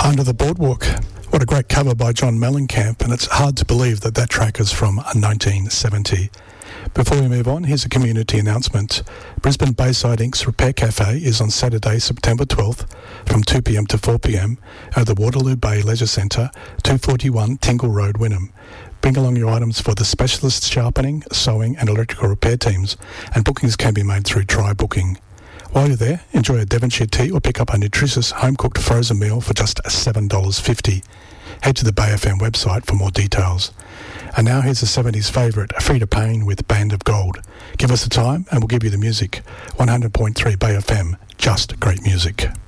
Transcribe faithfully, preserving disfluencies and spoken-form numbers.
Under the Boardwalk. What a great cover by John Mellencamp, and it's hard to believe that that track is from nineteen seventy. Before we move on, here's a community announcement. Brisbane Bayside Incorporated's Repair Cafe is on Saturday, September twelfth from two p m to four p m at the Waterloo Bay Leisure Centre, two forty-one Tingle Road, Wynnum. Bring along your items for the specialist sharpening, sewing and electrical repair teams, and bookings can be made through Try Booking. While you're there, enjoy a Devonshire tea or pick up a nutritious home-cooked frozen meal for just seven dollars fifty. Head to the Bay F M website for more details. And now here's the seventies favourite, Frida Payne with Band of Gold. Give us the time and we'll give you the music. one hundred point three Bay F M, just great music.